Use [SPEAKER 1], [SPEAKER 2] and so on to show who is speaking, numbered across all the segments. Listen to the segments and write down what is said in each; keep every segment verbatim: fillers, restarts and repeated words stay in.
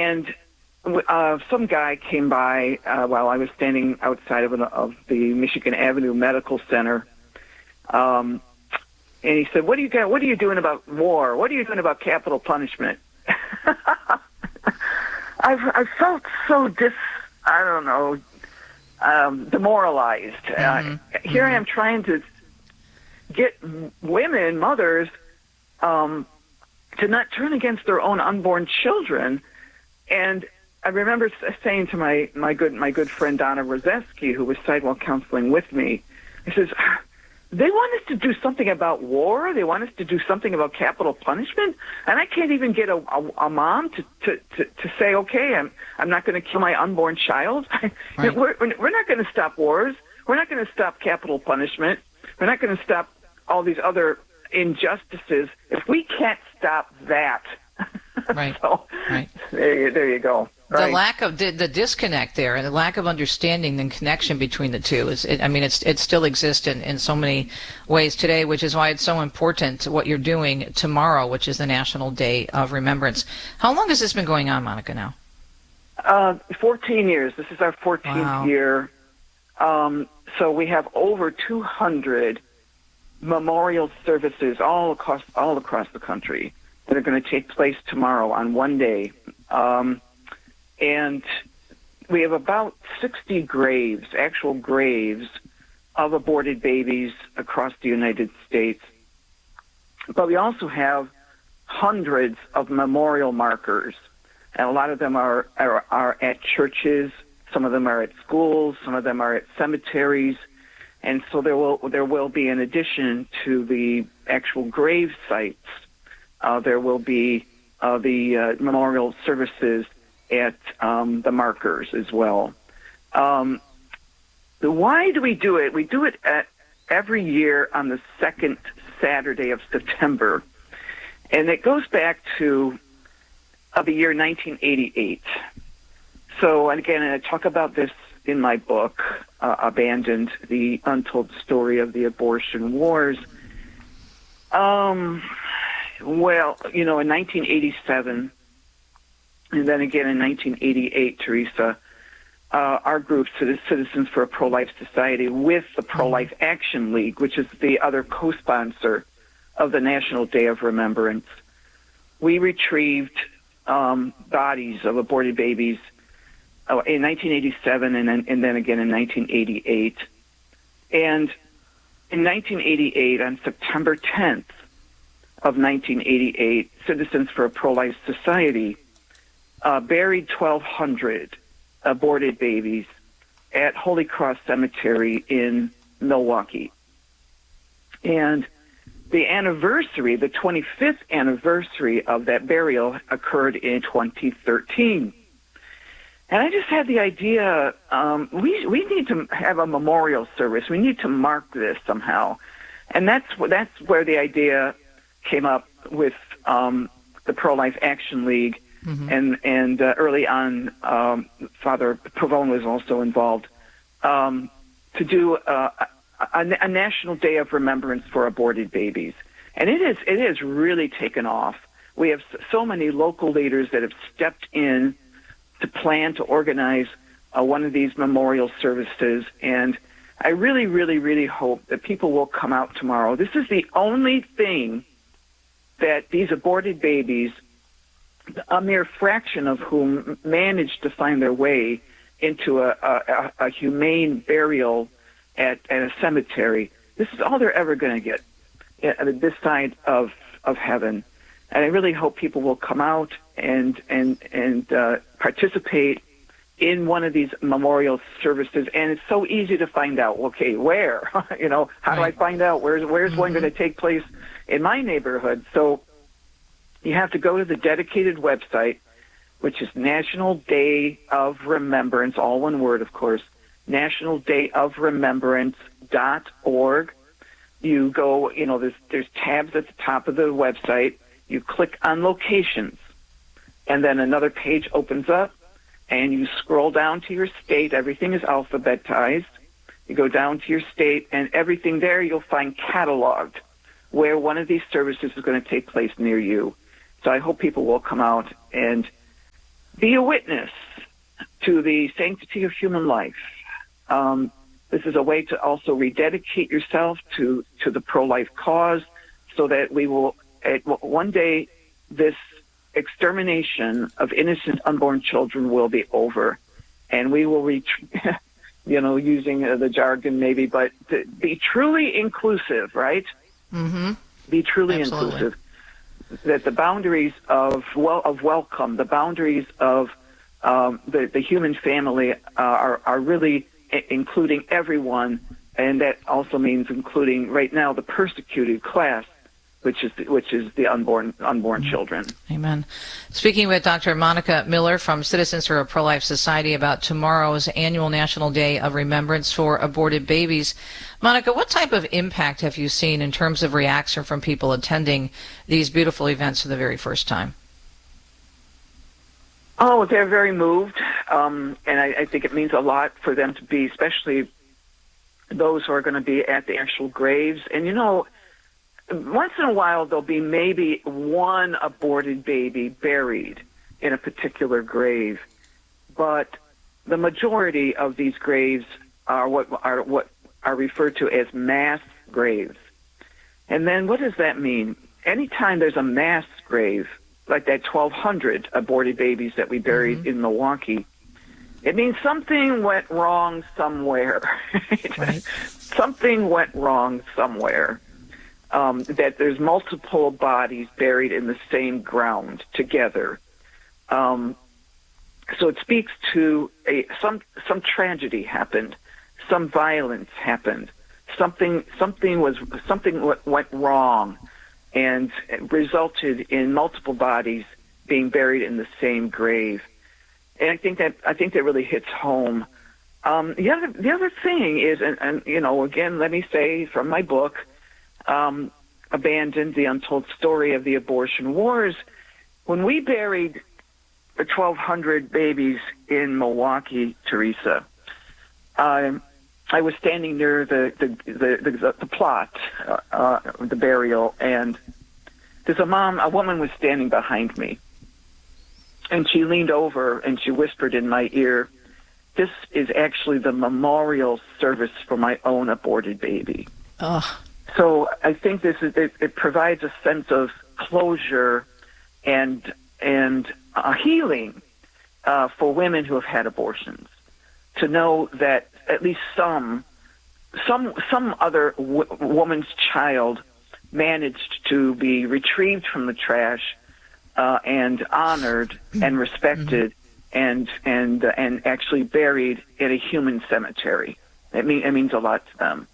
[SPEAKER 1] and uh, some guy came by uh, while I was standing outside of, an, of the Michigan Avenue Medical Center, um, and he said, "What are you got? What are you doing about war? What are you doing about capital punishment?" I've I felt so dis I don't know um, demoralized. Mm-hmm. Uh, here mm-hmm. I am trying to get women, mothers, um, to not turn against their own unborn children. And I remember saying to my, my good my good friend Donna Rozeski, who was sidewalk counseling with me, he says, they want us to do something about war. They want us to do something about capital punishment, and I can't even get a, a, a mom to, to, to, to say, okay, I'm I'm not going to kill my unborn child. Right. we're, we're not going to stop wars. We're not going to stop capital punishment. We're not going to stop all these other injustices if we can't stop that.
[SPEAKER 2] Right.
[SPEAKER 1] so,
[SPEAKER 2] right.
[SPEAKER 1] There you, there you go. Right.
[SPEAKER 2] The lack of the, the disconnect there, and the lack of understanding and connection between the two is, it, I mean, it's it still exists in, in so many ways today, which is why it's so important what you're doing tomorrow, which is the National Day of Remembrance. How long has this been going on, Monica? Now,
[SPEAKER 1] uh, fourteen years. This is our fourteenth
[SPEAKER 2] wow.
[SPEAKER 1] year. Um, so we have over two hundred memorial services all across all across the country that are going to take place tomorrow on one day. Um, And we have about sixty graves, actual graves, of aborted babies across the United States. But we also have hundreds of memorial markers. And a lot of them are, are, are at churches. Some of them are at schools. Some of them are at cemeteries. And so there will, there will be, in addition to the actual grave sites, uh, there will be uh, the uh, memorial services at um, the markers as well. Um, the, why do we do it? We do it at, every year on the second Saturday of September, and it goes back to uh, the year nineteen eighty-eight. So, and again, I talk about this in my book, uh, Abandoned, the Untold Story of the Abortion Wars. Um, well, you know, in nineteen eighty-seven, and then again in nineteen eighty-eight, Teresa, uh, our group, Citizens for a Pro-Life Society, with the Pro-Life Action League, which is the other co-sponsor of the National Day of Remembrance, we retrieved um, bodies of aborted babies uh, in nineteen eighty-seven and then, and then again in nineteen eighty-eight. And in nineteen eighty-eight, on September tenth of nineteen eighty-eight, Citizens for a Pro-Life Society Uh, buried twelve hundred aborted babies at Holy Cross Cemetery in Milwaukee. And the anniversary, the twenty-fifth anniversary of that burial occurred in twenty thirteen. And I just had the idea, um, we we need to have a memorial service. We need to mark this somehow. And that's, that's where the idea came up with um, the Pro-Life Action League. Mm-hmm. And and uh, early on, um, Father Pavone was also involved um, to do uh, a, a National Day of Remembrance for aborted babies, and it is it has really taken off. We have so many local leaders that have stepped in to plan to organize uh, one of these memorial services, and I really, really, really hope that people will come out tomorrow. This is the only thing that these aborted babies, a mere fraction of whom managed to find their way into a, a, a humane burial at, at a cemetery. This is all they're ever going to get at this side of, of heaven. And I really hope people will come out and and and uh, participate in one of these memorial services. And it's so easy to find out. Okay, where? you know, how right. do I find out? Where's where's mm-hmm. one going to take place in my neighborhood? So you have to go to the dedicated website, which is National Day of Remembrance, all one word, of course, national day of remembrance dot org. You go, you know, there's, there's tabs at the top of the website. You click on locations, and then another page opens up, and you scroll down to your state. Everything is alphabetized. You go down to your state, and everything there you'll find cataloged where one of these services is going to take place near you. So I hope people will come out and be a witness to the sanctity of human life. Um, this is a way to also rededicate yourself to, to the pro-life cause, so that we will, at, one day, this extermination of innocent unborn children will be over, and we will reach, you know, using uh, the jargon maybe, but to be truly inclusive, right?
[SPEAKER 2] Mm-hmm.
[SPEAKER 1] Be truly
[SPEAKER 2] Absolutely.
[SPEAKER 1] inclusive. That the boundaries of well of welcome, the boundaries of um, the the human family uh, are are really I- including everyone, and that also means including right now the persecuted class, which is the, which is the unborn unborn children.
[SPEAKER 2] Amen. Speaking with Doctor Monica Miller from Citizens for a Pro-Life Society about tomorrow's annual National Day of Remembrance for Aborted Babies. Monica, what type of impact have you seen in terms of reaction from people attending these beautiful events for the very first time?
[SPEAKER 1] Oh, they're very moved, um, and I, I think it means a lot for them to be, especially those who are going to be at the actual graves. And, you know, once in a while there'll be maybe one aborted baby buried in a particular grave, but the majority of these graves are what are what are referred to as mass graves. And then what does that mean? Anytime there's a mass grave, like that twelve hundred aborted babies that we buried mm-hmm. in Milwaukee, it means something went wrong somewhere.
[SPEAKER 2] Right.
[SPEAKER 1] Something went wrong somewhere. Um, that there's multiple bodies buried in the same ground together. Um, so it speaks to a some some tragedy happened, some violence happened, something something was something went wrong, and resulted in multiple bodies being buried in the same grave. And I think that I think that really hits home. Um, the other the other thing is, and, and you know, again, let me say from my book, um, Abandoned: The Untold Story of the Abortion Wars, when we buried the twelve hundred babies in Milwaukee, Teresa, um, I was standing near the the the, the, the plot, uh, uh, the burial, and there's a mom, a woman was standing behind me, and she leaned over and she whispered in my ear, "This is actually the memorial service for my own aborted baby."
[SPEAKER 2] Oh.
[SPEAKER 1] So I think this is it, it provides a sense of closure and and uh, healing uh, for women who have had abortions, to know that at least some some some other w- woman's child managed to be retrieved from the trash uh, and honored and respected mm-hmm. and and uh, and actually buried in a human cemetery. It mean it means a lot to them.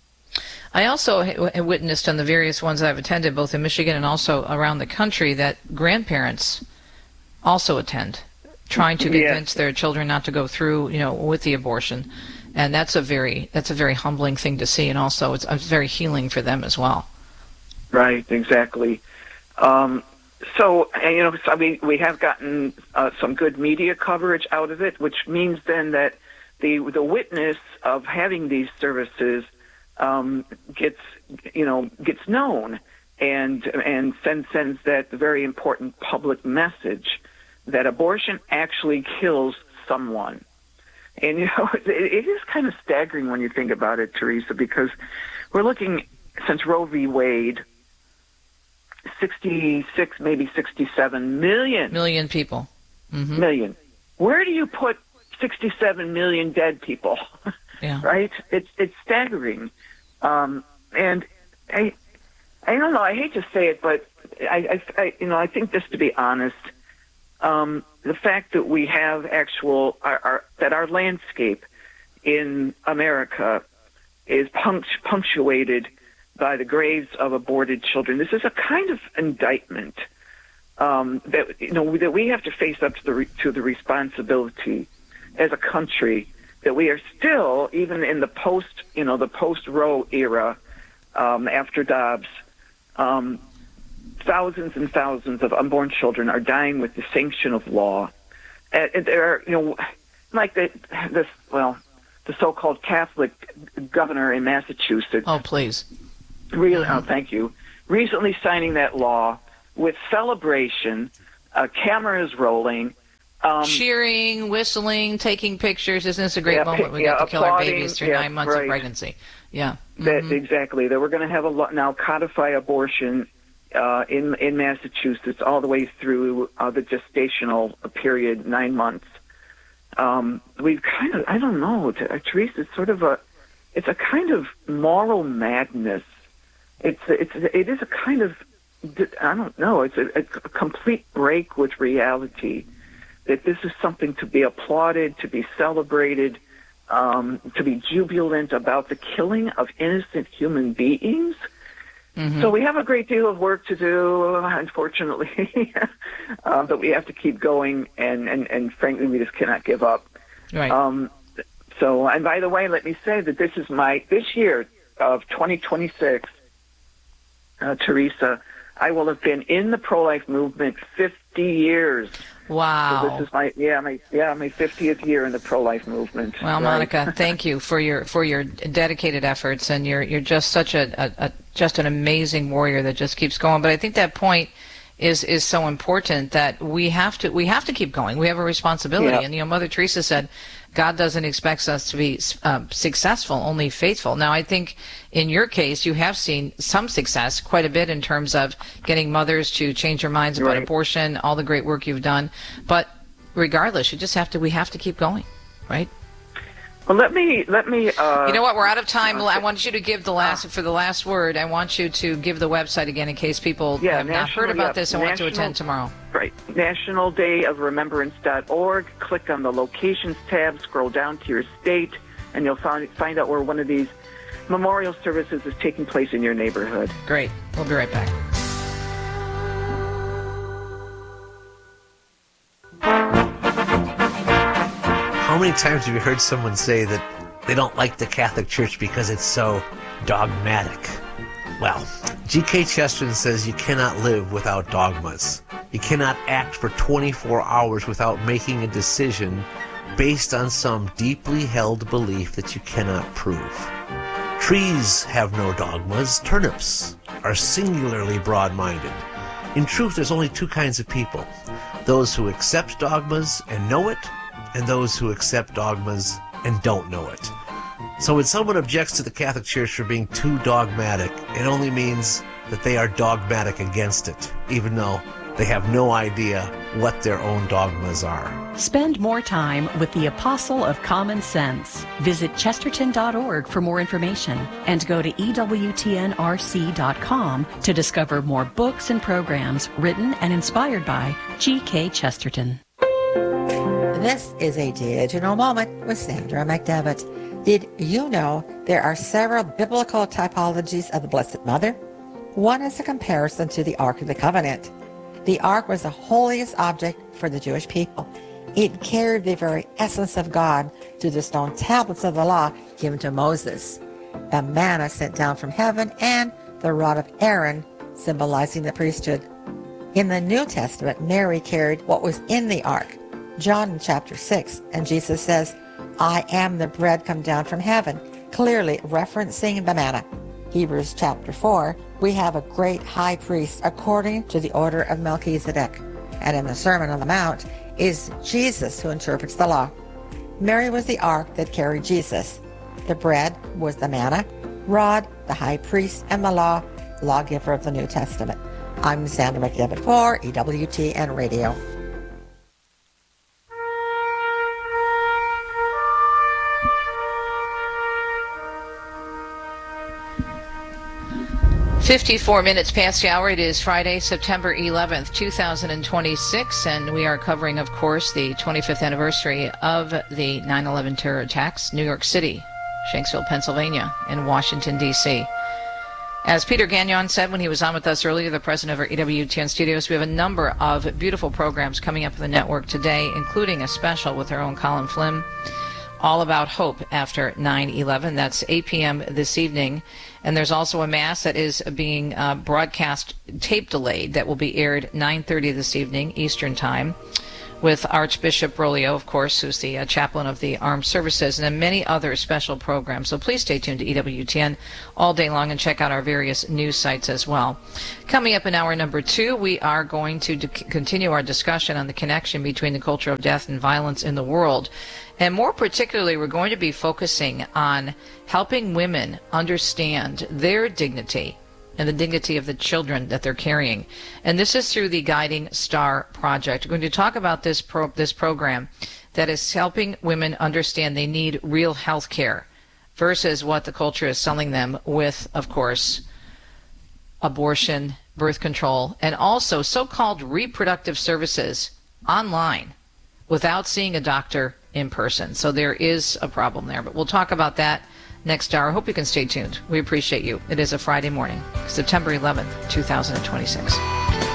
[SPEAKER 2] I also have witnessed on the various ones I've attended, both in Michigan and also around the country, that grandparents also attend, trying to convince yes. their children not to go through, you know, with the abortion, and that's a very that's a very humbling thing to see, and also it's, it's very healing for them as well.
[SPEAKER 1] Right, exactly. Um, so, and, you know, so we we have gotten uh, some good media coverage out of it, which means then that the the witness of having these services Um, gets, you know, gets known, and and sends sends that very important public message that abortion actually kills someone. And you know, it, it is kind of staggering when you think about it, Teresa, because we're looking since Roe v. Wade, sixty-six, maybe sixty-seven million
[SPEAKER 2] million people, mm-hmm.
[SPEAKER 1] million. Where do you put sixty-seven million dead people?
[SPEAKER 2] Yeah.
[SPEAKER 1] Right? It's it's staggering. Um, and I, I don't know, I hate to say it, but I, I, I you know, I think just to be honest, um, the fact that we have actual, our, our, that our landscape in America is punct- punctuated by the graves of aborted children. This is a kind of indictment, um, that, you know, that we have to face up to the, re- to the responsibility as a country, that we are still, even in the post, you know, the post-Roe era, um, after Dobbs, um, thousands and thousands of unborn children are dying with the sanction of law. And, and there are, you know, like the, this, well, the so-called Catholic governor in Massachusetts.
[SPEAKER 2] Oh, please.
[SPEAKER 1] Really, mm-hmm. oh, thank you. Recently signing that law with celebration, uh, cameras rolling, Um,
[SPEAKER 2] Cheering, whistling, taking pictures. Isn't this a great
[SPEAKER 1] yeah,
[SPEAKER 2] moment we
[SPEAKER 1] yeah,
[SPEAKER 2] get to kill our
[SPEAKER 1] applauding,
[SPEAKER 2] babies through
[SPEAKER 1] yeah,
[SPEAKER 2] nine months
[SPEAKER 1] right.
[SPEAKER 2] of pregnancy? Yeah.
[SPEAKER 1] That,
[SPEAKER 2] Mm-hmm.
[SPEAKER 1] exactly. That we're going to have a lot now codify abortion uh, in in Massachusetts all the way through uh, the gestational period, nine months. Um, we've kind of, I don't know, Teresa, it's sort of a, it's a kind of moral madness. It's it's it is a kind of, I don't know, it's a, a complete break with reality. That this is something to be applauded, to be celebrated, um, to be jubilant about the killing of innocent human beings. Mm-hmm. So we have a great deal of work to do, unfortunately, uh, but we have to keep going, and, and, and frankly, we just cannot give up.
[SPEAKER 2] Right.
[SPEAKER 1] Um, so, and by the way, let me say that this is my, this year of twenty twenty-six, uh, Teresa, I will have been in the pro-life movement fifty years.
[SPEAKER 2] Wow.
[SPEAKER 1] So this is my yeah my yeah my fiftieth year in the pro-life movement.
[SPEAKER 2] Well,
[SPEAKER 1] right?
[SPEAKER 2] Monica, thank you for your for your dedicated efforts, and you're you're just such a, a, a just an amazing warrior that just keeps going. But I think that point is is so important that we have to we have to keep going. We have a responsibility,
[SPEAKER 1] yeah.
[SPEAKER 2] and you know, Mother Teresa said, God doesn't expect us to be uh, successful, only faithful. Now, I think in your case, you have seen some success, quite a bit, in terms of getting mothers to change their minds about
[SPEAKER 1] right.
[SPEAKER 2] abortion, all the great work you've done. But regardless, you just have to. We have to keep going, right?
[SPEAKER 1] Well, let me let me. Uh,
[SPEAKER 2] you know what? We're out of time. I want you to give the last for the last word. I want you to give the website again in case people
[SPEAKER 1] yeah,
[SPEAKER 2] have
[SPEAKER 1] national,
[SPEAKER 2] not heard about
[SPEAKER 1] yeah,
[SPEAKER 2] this and
[SPEAKER 1] national,
[SPEAKER 2] want to attend tomorrow.
[SPEAKER 1] Right. National Day of Remembrance dot org. Click on the locations tab. Scroll down to your state, and you'll find find out where one of these memorial services is taking place in your neighborhood.
[SPEAKER 2] Great. We'll be right back.
[SPEAKER 3] How many times have you heard someone say that they don't like the Catholic Church because it's so dogmatic? Well, G K Chesterton says you cannot live without dogmas. You cannot act for twenty-four hours without making a decision based on some deeply held belief that you cannot prove. Trees have no dogmas. Turnips are singularly broad-minded. In truth, there's only two kinds of people: those who accept dogmas and know it, and those who accept dogmas and don't know it. So when someone objects to the Catholic Church for being too dogmatic, it only means that they are dogmatic against it, even though they have no idea what their own dogmas are.
[SPEAKER 4] Spend more time with the Apostle of Common Sense. Visit chesterton dot org for more information, and go to E W T N R C dot com to discover more books and programs written and inspired by G K Chesterton.
[SPEAKER 5] This is a digital moment with Sandra McDevitt. Did you know there are several biblical typologies of the Blessed Mother? One is a comparison to the Ark of the Covenant. The Ark was the holiest object for the Jewish people. It carried the very essence of God to the stone tablets of the law given to Moses, the manna sent down from heaven, and the rod of Aaron symbolizing the priesthood. In the New Testament, Mary carried what was in the Ark. John chapter six, and Jesus says, I am the bread come down from heaven, clearly referencing the manna. Hebrews chapter four, we have a great high priest according to the order of Melchizedek. And in the Sermon on the Mount is Jesus who interprets the law. Mary was the ark that carried Jesus. The bread was the manna, rod, the high priest, and the law, lawgiver of the New Testament. I'm Sandra McDevitt for E W T N Radio.
[SPEAKER 2] fifty-four minutes past the hour. It is Friday, September eleventh, two thousand twenty-six, and we are covering, of course, the twenty-fifth anniversary of the nine eleven terror attacks, New York City, Shanksville, Pennsylvania, and Washington, D C As Peter Gagnon said when he was on with us earlier, the president of our E W T N studios, we have a number of beautiful programs coming up in the network today, including a special with our own Colin Flynn, all about hope after nine eleven. That's eight p.m. this evening. And there's also a Mass that is being uh, broadcast tape delayed that will be aired nine thirty this evening, Eastern Time. with Archbishop Broglio, of course, who's the uh, chaplain of the armed services, and then many other special programs. So please stay tuned to E W T N all day long and check out our various news sites as well. Coming up in hour number two, we are going to d- continue our discussion on the connection between the culture of death and violence in the world. And more particularly, we're going to be focusing on helping women understand their dignity and the dignity of the children that they're carrying. And this is through the Guiding Star Project. We're going to talk about this pro- this program that is helping women understand they need real health care versus what the culture is selling them with, of course, abortion, birth control, and also so-called reproductive services online without seeing a doctor in person. So there is a problem there, but we'll talk about that next hour. I hope you can stay tuned. We appreciate you. It is a Friday morning, September eleventh, two thousand twenty-six.